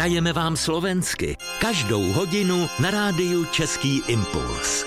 Hrajeme vám slovensky každou hodinu na rádiu Český impuls.